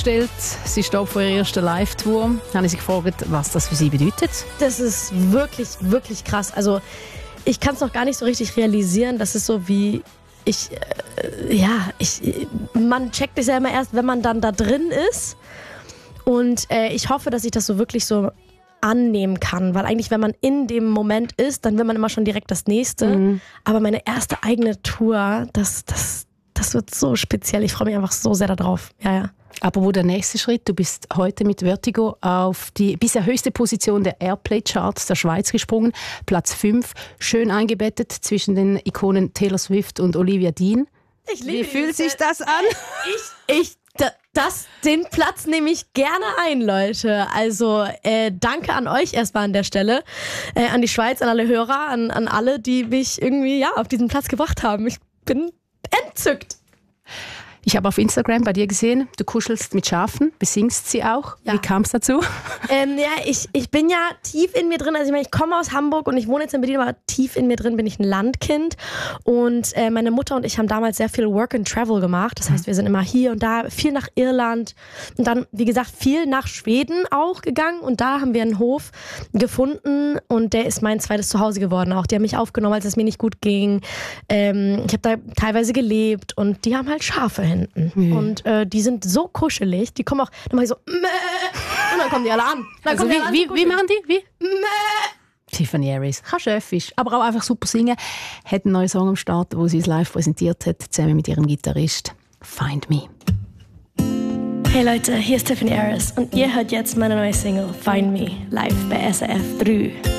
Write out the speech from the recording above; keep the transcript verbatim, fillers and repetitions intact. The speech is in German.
vorgestellt. Sie steht vor ihrer ersten Live-Tour. Habe ich sie gefragt, was das für sie bedeutet. Das ist wirklich, wirklich krass. Also ich kann es noch gar nicht so richtig realisieren. Das ist so wie ich, äh, ja, ich, man checkt es ja immer erst, wenn man dann da drin ist. Und äh, ich hoffe, dass ich das so wirklich so annehmen kann, weil eigentlich, wenn man in dem Moment ist, dann will man immer schon direkt das nächste. Mhm. Aber meine erste eigene Tour, das, das, das wird so speziell. Ich freue mich einfach so sehr darauf. Ja, ja. Aber wo der nächste Schritt? Du bist heute mit Vertigo auf die bisher höchste Position der Airplay-Charts der Schweiz gesprungen. Platz fünf, schön eingebettet zwischen den Ikonen Taylor Swift und Olivia Dean. Ich liebe Wie fühlt sich das an? Ich, ich, das, den Platz nehme ich gerne ein, Leute. Also äh, danke an euch erstmal an der Stelle, äh, an die Schweiz, an alle Hörer, an, an alle, die mich irgendwie ja auf diesen Platz gebracht haben. Ich bin entzückt. Ich habe auf Instagram bei dir gesehen, du kuschelst mit Schafen, besingst sie auch. Ja. Wie kam es dazu? Ähm, ja, ich, ich bin ja tief in mir drin, also ich meine, ich komme aus Hamburg und ich wohne jetzt in Berlin, aber tief in mir drin bin ich ein Landkind und äh, meine Mutter und ich haben damals sehr viel Work and Travel gemacht, das heißt, wir sind immer hier und da, viel nach Irland und dann, wie gesagt, viel nach Schweden auch gegangen und da haben wir einen Hof gefunden und der ist mein zweites Zuhause geworden auch, die haben mich aufgenommen, als es mir nicht gut ging, ähm, ich habe da teilweise gelebt und die haben halt Schafe hinten. Mhm. Und äh, die sind so kuschelig, die kommen auch, dann mache ich so Mäh! Und dann kommen die alle an. Dann also kommen wie, die alle an wie, wie machen die? Wie? Mäh! Tiffany Harris, kann schöffisch, aber auch einfach super singen. Hat einen neuen Song am Start, wo sie es live präsentiert hat, zusammen mit ihrem Gitarrist Find Me. Hey Leute, hier ist Tiffany Harris und ihr hört jetzt meine neue Single Find Me live bei S R F drei.